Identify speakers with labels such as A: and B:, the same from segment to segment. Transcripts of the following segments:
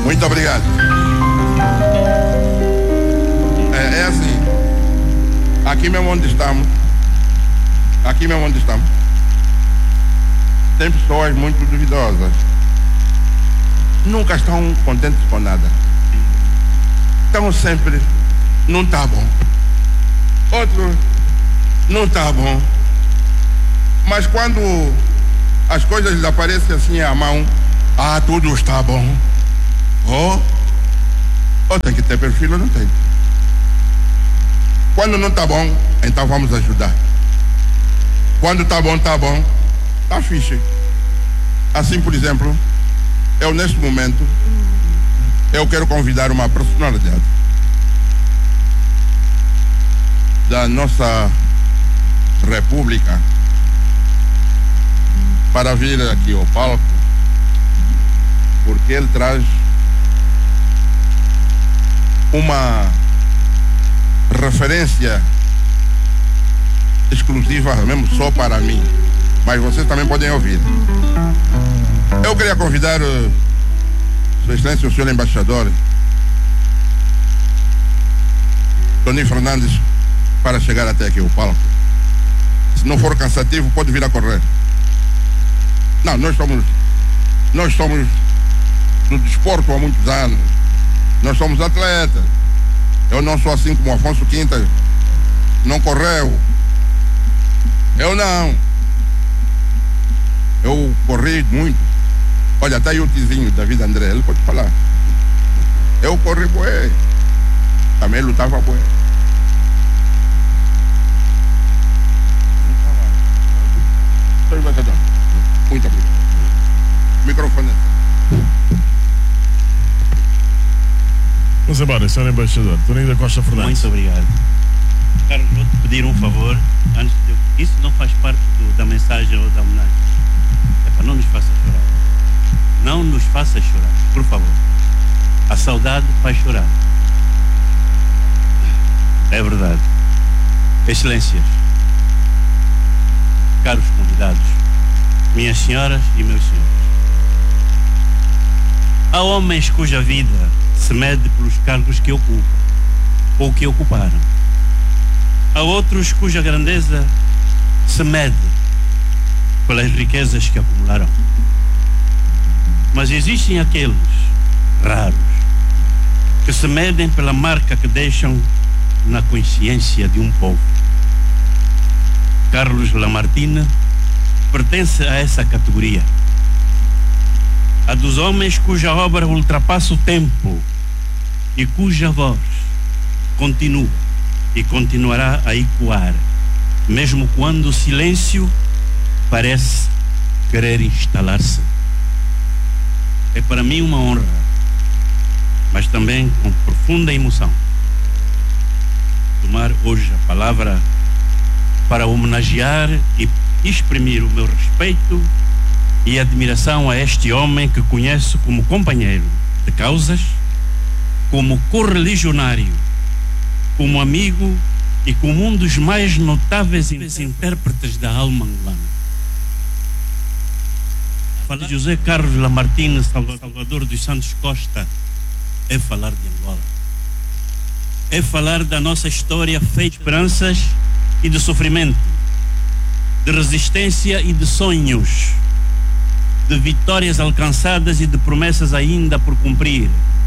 A: Muito obrigado. É assim, aqui mesmo onde estamos, tem pessoas muito duvidosas. Nunca estão contentes com nada. Estão sempre, não está bom. Outro, não está bom. Mas quando as coisas lhes aparecem assim à mão, tudo está bom. Ou tem que ter perfil ou não tem. Quando não está bom, então vamos ajudar. Quando está bom, está fixe. Assim, por exemplo, eu neste momento, eu quero convidar uma personalidade da nossa República para vir aqui ao palco, porque ele traz uma referência exclusiva mesmo só para mim, mas vocês também podem ouvir. Eu queria convidar Sua Excelência o senhor embaixador Tony Fernandes para chegar até aqui ao palco. Se não for cansativo, pode vir a correr. Não, nós somos do desporto há muitos anos. Nós somos atletas. Eu não sou assim como Afonso Quintas, não correu. Eu não. Eu corri muito. Olha, está aí o tizinho David André, ele pode falar. Eu corri bué. Também lutava bué. Muito obrigado. Microfone.
B: Vamos embora, Sr. Embaixador. Toninho da Costa Fernandes.
C: Muito obrigado. Carlos, vou-te pedir um favor. Antes de isso não faz parte da mensagem ou da homenagem. Não nos faça chorar. Não nos faça chorar, por favor. A saudade faz chorar. É verdade. Excelências, caros convidados, minhas senhoras e meus senhores. Há homens cuja vida se mede pelos cargos que ocupam ou que ocuparam. Há outros cuja grandeza se mede pelas riquezas que acumularam. Mas existem aqueles raros que se medem pela marca que deixam na consciência de um povo. Carlos Lamartine pertence a essa categoria. A dos homens cuja obra ultrapassa o tempo e cuja voz continua e continuará a ecoar, mesmo quando o silêncio parece querer instalar-se. É para mim uma honra, mas também com profunda emoção, tomar hoje a palavra para homenagear e exprimir o meu respeito e admiração a este homem que conheço como companheiro de causas, como correligionário, como amigo e como um dos mais notáveis intérpretes da alma angolana. Falar de José Carlos Lamartine Salvador dos Santos Costa é falar de Angola. É falar da nossa história feita de esperanças e de sofrimento, de resistência e de sonhos, de vitórias alcançadas e de promessas ainda por cumprir.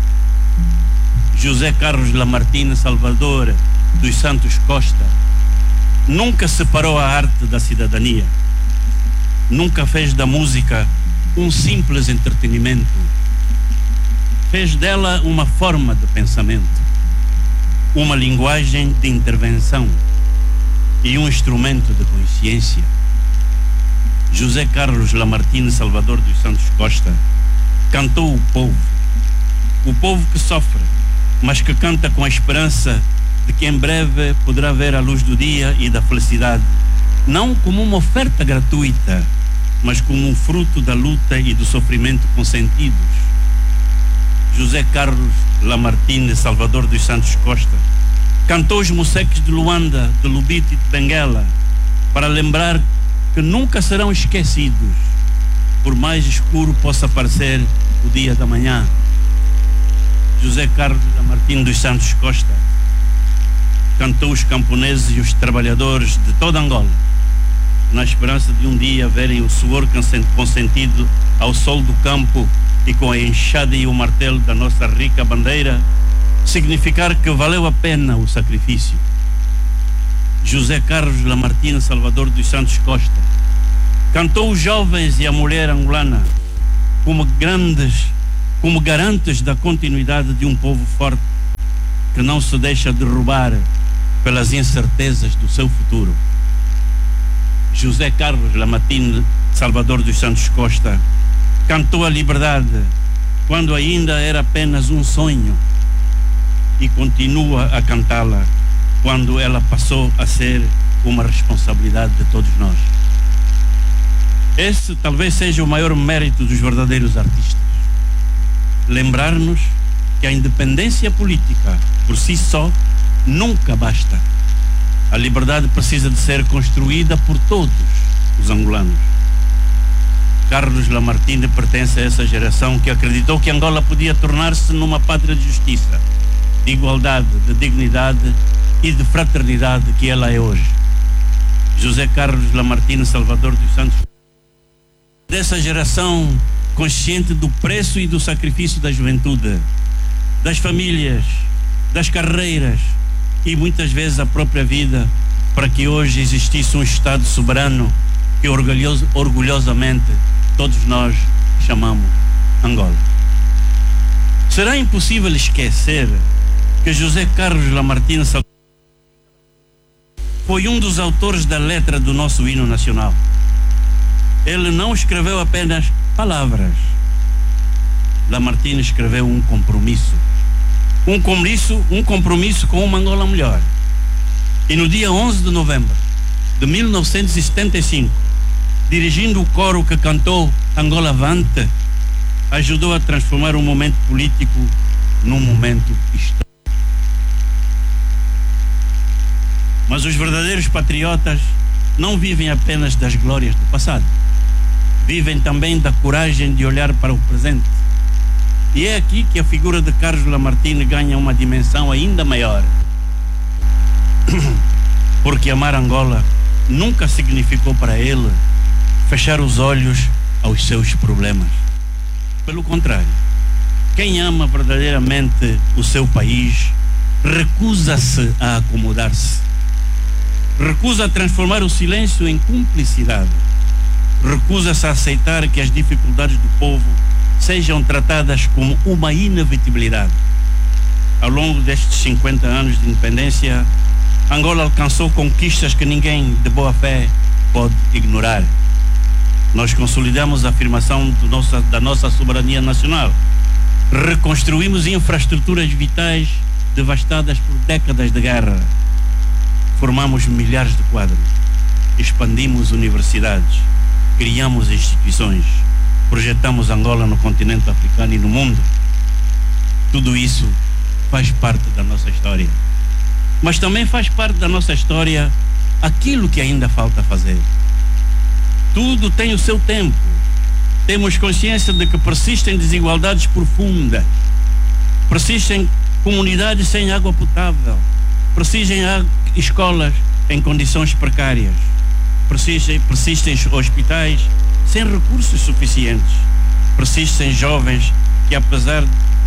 C: José Carlos Lamartine Salvador dos Santos Costa nunca separou a arte da cidadania, nunca fez da música um simples entretenimento, fez dela uma forma de pensamento, uma linguagem de intervenção e um instrumento de consciência. José Carlos Lamartine Salvador dos Santos Costa cantou o povo que sofre, mas que canta com a esperança de que em breve poderá ver a luz do dia e da felicidade, não como uma oferta gratuita, mas como um fruto da luta e do sofrimento consentidos. José Carlos Lamartine Salvador dos Santos Costa cantou os moceques de Luanda, de Lubito e de Benguela, para lembrar que nunca serão esquecidos, por mais escuro possa parecer o dia da manhã. José Carlos Lamartine dos Santos Costa cantou os camponeses e os trabalhadores de toda Angola, na esperança de um dia verem o suor consentido ao sol do campo e com a enxada e o martelo da nossa rica bandeira significar que valeu a pena o sacrifício. José Carlos Lamartine Salvador dos Santos Costa cantou os jovens e a mulher angolana como garantes da continuidade de um povo forte que não se deixa derrubar pelas incertezas do seu futuro. José Carlos Lamartine Salvador dos Santos Costa cantou a liberdade quando ainda era apenas um sonho e continua a cantá-la quando ela passou a ser uma responsabilidade de todos nós. Esse talvez seja o maior mérito dos verdadeiros artistas. Lembrar-nos que a independência política por si só nunca basta. A liberdade precisa de ser construída por todos os angolanos. Carlos Lamartine pertence a essa geração que acreditou que Angola podia tornar-se numa pátria de justiça, de igualdade, de dignidade e de fraternidade que ela é hoje. José Carlos Lamartine Salvador dos Santos, dessa geração consciente do preço e do sacrifício da juventude, das famílias, das carreiras e muitas vezes a própria vida, para que hoje existisse um Estado soberano que orgulhosamente todos nós chamamos Angola. Será impossível esquecer que José Carlos Lamartine foi um dos autores da letra do nosso hino nacional. Ele não escreveu apenas palavras. Lamartine escreveu um compromisso. Um compromisso com uma Angola melhor. E no dia 11 de novembro de 1975, dirigindo o coro que cantou Angola Avante, ajudou a transformar um momento político num momento histórico. Mas os verdadeiros patriotas não vivem apenas das glórias do passado. Vivem também da coragem de olhar para o presente. E é aqui que a figura de Carlos Lamartine ganha uma dimensão ainda maior. Porque amar Angola nunca significou para ele fechar os olhos aos seus problemas. Pelo contrário, quem ama verdadeiramente o seu país recusa-se a acomodar-se. Recusa a transformar o silêncio em cumplicidade. Recusa-se a aceitar que as dificuldades do povo sejam tratadas como uma inevitabilidade. Ao longo destes 50 anos de independência, Angola alcançou conquistas que ninguém de boa fé pode ignorar. Nós consolidamos a afirmação da nossa soberania nacional. Reconstruímos infraestruturas vitais devastadas por décadas de guerra. Formamos milhares de quadros. Expandimos universidades. Criamos instituições. Projetamos Angola no continente africano e no mundo. Tudo isso faz parte da nossa história. Mas também faz parte da nossa história aquilo que ainda falta fazer. Tudo tem o seu tempo. Temos consciência de que persistem desigualdades profundas. Persistem comunidades sem água potável. Persistem escolas em condições precárias. Persistem hospitais sem recursos suficientes. Persistem jovens que apesar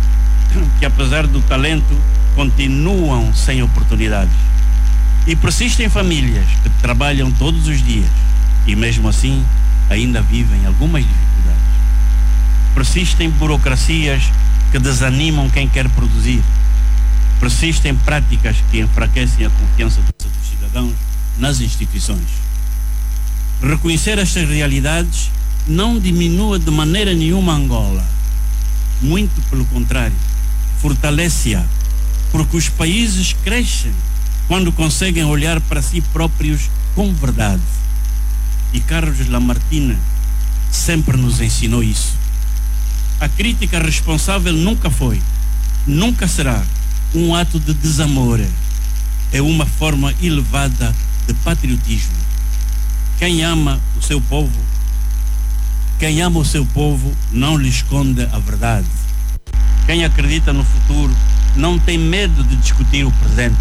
C: do talento continuam sem oportunidades. E persistem famílias que trabalham todos os dias e mesmo assim ainda vivem algumas dificuldades. Persistem burocracias que desanimam quem quer produzir. Persistem práticas que enfraquecem a confiança dos cidadãos nas instituições. Reconhecer estas realidades não diminui de maneira nenhuma Angola. Muito pelo contrário, fortalece-a, porque os países crescem quando conseguem olhar para si próprios com verdade. E Carlos Lamartine sempre nos ensinou isso. A crítica responsável nunca foi, nunca será um ato de desamor. É uma forma elevada de patriotismo. Quem ama o seu povo não lhe esconde a verdade. Quem acredita no futuro não tem medo de discutir o presente.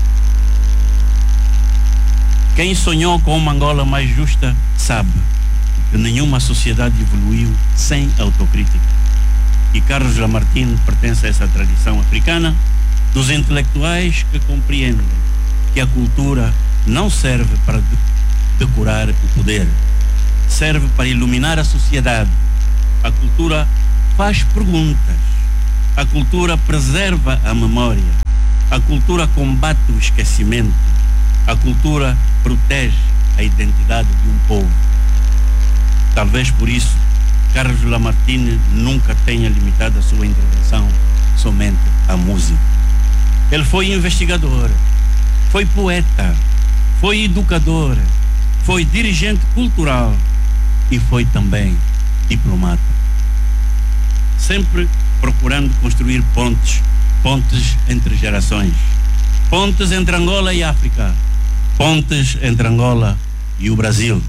C: Quem sonhou com uma Angola mais justa sabe que nenhuma sociedade evoluiu sem autocrítica. E Carlos Lamartine pertence a essa tradição africana dos intelectuais que compreendem que a cultura não serve para decorar o poder, serve para iluminar a sociedade. A cultura faz perguntas, a cultura preserva a memória, a cultura combate o esquecimento, a cultura protege a identidade de um povo. Talvez por isso Carlos Lamartine nunca tenha limitado a sua intervenção somente à música. Ele foi investigador, foi poeta, foi educador, foi dirigente cultural e foi também diplomata. Sempre procurando construir pontes entre gerações, pontes entre Angola e África, pontes entre Angola e o Brasil,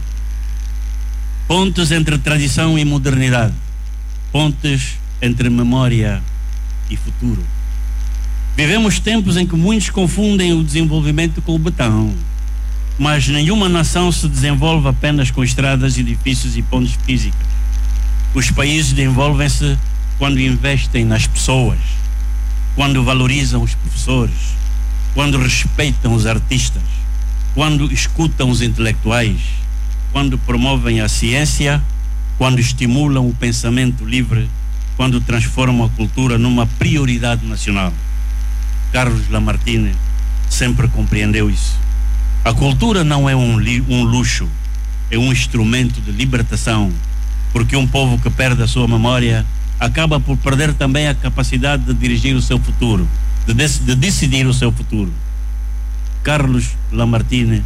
C: pontes entre tradição e modernidade, pontes entre memória e futuro. Vivemos tempos em que muitos confundem o desenvolvimento com o betão, mas nenhuma nação se desenvolve apenas com estradas, edifícios e pontes físicas. Os países desenvolvem-se quando investem nas pessoas, quando valorizam os professores, quando respeitam os artistas, quando escutam os intelectuais, quando promovem a ciência, quando estimulam o pensamento livre, quando transformam a cultura numa prioridade nacional. Carlos Lamartine sempre compreendeu isso. A cultura não é um luxo, é um instrumento de libertação, porque um povo que perde a sua memória acaba por perder também a capacidade de dirigir o seu futuro, de decidir o seu futuro. Carlos Lamartine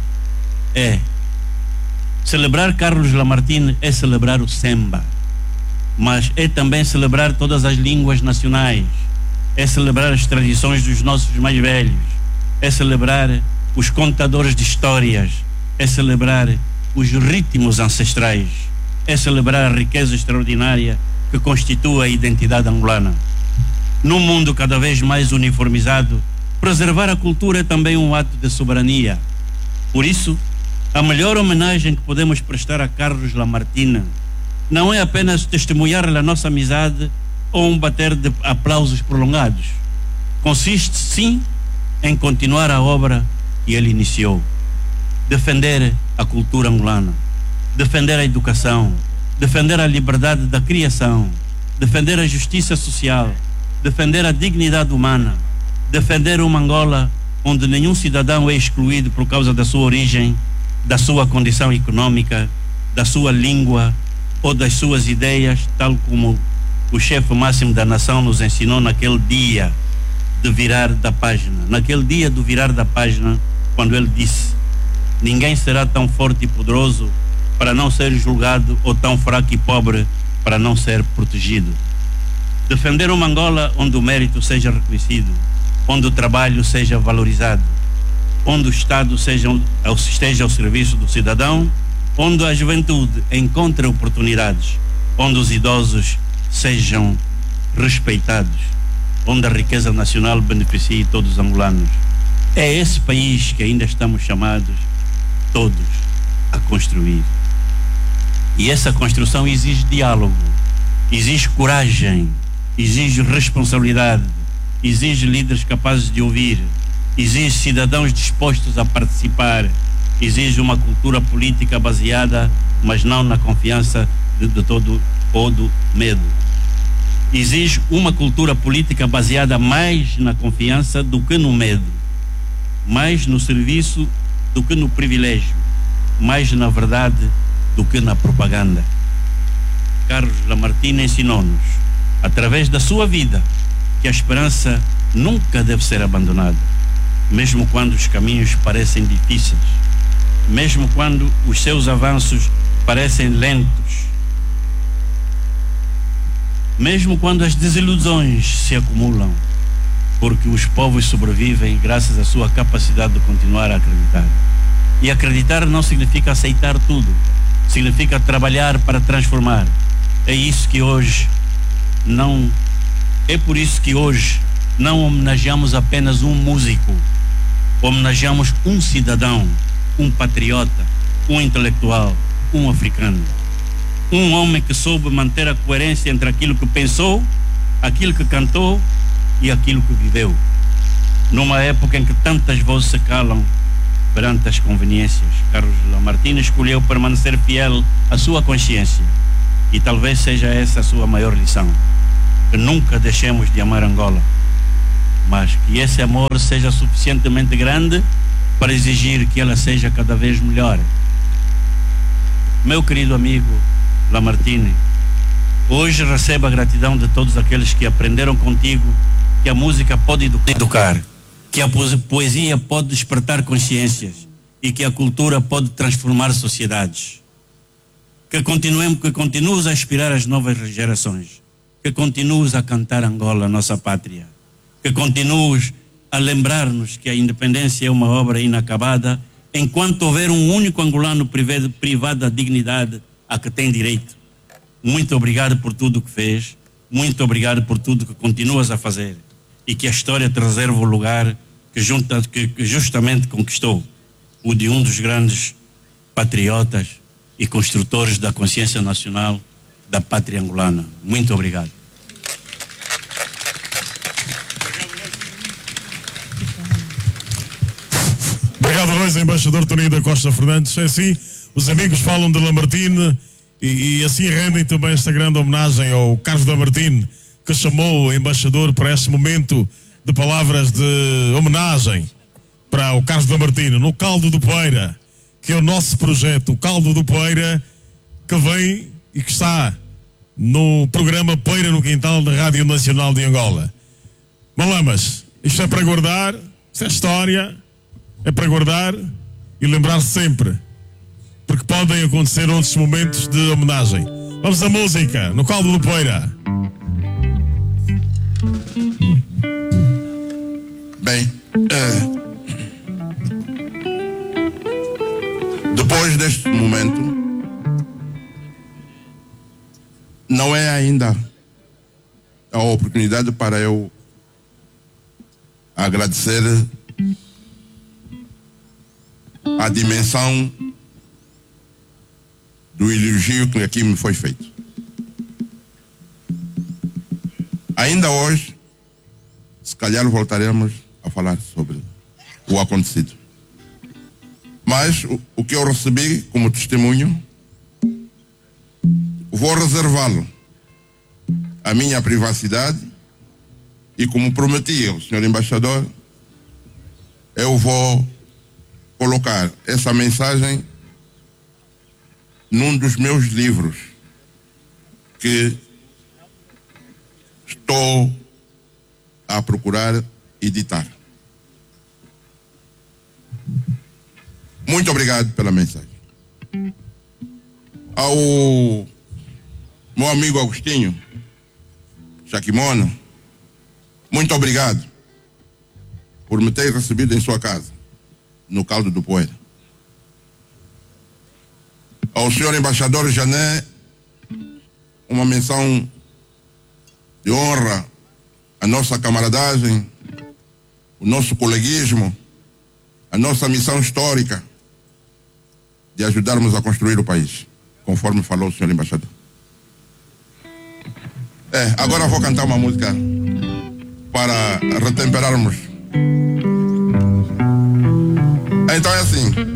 C: celebrar Carlos Lamartine é celebrar o Semba, mas é também celebrar todas as línguas nacionais, é celebrar as tradições dos nossos mais velhos, é celebrar os contadores de histórias, é celebrar os ritmos ancestrais, é celebrar a riqueza extraordinária que constitui a identidade angolana. Num mundo cada vez mais uniformizado, preservar a cultura é também um ato de soberania. Por isso, a melhor homenagem que podemos prestar a Carlos Lamartine não é apenas testemunhar a nossa amizade ou um bater de aplausos prolongados. Consiste, sim, em continuar a obra que ele iniciou. Defender a cultura angolana, defender a educação, defender a liberdade da criação, defender a justiça social, defender a dignidade humana, defender uma Angola onde nenhum cidadão é excluído por causa da sua origem, da sua condição econômica, da sua língua ou das suas ideias, tal como o chefe máximo da nação nos ensinou naquele dia de virar da página, naquele dia do virar da página, quando ele disse: ninguém será tão forte e poderoso para não ser julgado ou tão fraco e pobre para não ser protegido. Defender uma Angola onde o mérito seja reconhecido, onde o trabalho seja valorizado, onde o Estado esteja ao serviço do cidadão, onde a juventude encontre oportunidades, onde os idosos sejam respeitados, onde a riqueza nacional beneficie todos os angolanos. É esse país que ainda estamos chamados todos a construir. E essa construção exige diálogo, exige coragem, exige responsabilidade, exige líderes capazes de ouvir, exige cidadãos dispostos a participar, exige uma cultura política baseada, mas não na confiança de todo ou do medo. Exige uma cultura política baseada mais na confiança do que no medo, mais no serviço do que no privilégio, mais na verdade do que na propaganda. Carlos Lamartine ensinou-nos, através da sua vida, que a esperança nunca deve ser abandonada, mesmo quando os caminhos parecem difíceis, mesmo quando os seus avanços parecem lentos, mesmo quando as desilusões se acumulam, porque os povos sobrevivem graças à sua capacidade de continuar a acreditar. E acreditar não significa aceitar tudo, significa trabalhar para transformar. É isso que hoje não É por isso que hoje não homenageamos apenas um músico, homenageamos um cidadão, um patriota, um intelectual, um africano. Um homem que soube manter a coerência entre aquilo que pensou, aquilo que cantou e aquilo que viveu. Numa época em que tantas vozes se calam perante as conveniências, Carlos Lamartine escolheu permanecer fiel à sua consciência. E talvez seja essa a sua maior lição. Que nunca deixemos de amar Angola, mas que esse amor seja suficientemente grande para exigir que ela seja cada vez melhor. Meu querido amigo Lamartine, hoje receba a gratidão de todos aqueles que aprenderam contigo que a música pode educar, que a poesia pode despertar consciências e que a cultura pode transformar sociedades. Que continues a inspirar as novas gerações, que continues a cantar Angola, nossa pátria, que continues a lembrar-nos que a independência é uma obra inacabada enquanto houver um único angolano privado da dignidade a que tem direito. Muito obrigado por tudo o que fez, muito obrigado por tudo que continuas a fazer e que a história te reserva o lugar que justamente conquistou, o de um dos grandes patriotas e construtores da consciência nacional da pátria angolana. Muito obrigado.
B: Obrigado a nós, embaixador Toninho da Costa Fernandes. É assim, os amigos falam de Lamartine e assim rendem também esta grande homenagem ao Carlos Lamartine, que chamou o embaixador para este momento de palavras de homenagem para o Carlos Lamartine no Caldo do Poeira, que é o nosso projeto, o Caldo do Poeira, que vem e que está no programa Poeira no Quintal da Rádio Nacional de Angola. Malamas, isto é para guardar, isto é história, é para guardar e lembrar sempre, porque podem acontecer outros momentos de homenagem. Vamos à música, no Caldo do Poeira.
A: Bem, depois deste momento, não é ainda a oportunidade para eu agradecer a dimensão do elogio que aqui me foi feito. Ainda hoje, se calhar voltaremos a falar sobre o acontecido. Mas o que eu recebi como testemunho, vou reservá-lo à minha privacidade e, como prometi ao senhor embaixador, eu vou colocar essa mensagem num dos meus livros que estou a procurar editar. Muito obrigado pela mensagem. Ao meu amigo Agostinho Chaquimona, muito obrigado por me ter recebido em sua casa, no Caldo do Poeira. Ao senhor embaixador Jané, uma menção de honra à nossa camaradagem, o nosso coleguismo, a nossa missão histórica de ajudarmos a construir o país, conforme falou o senhor embaixador. Agora vou cantar uma música para retemperarmos. Então é assim.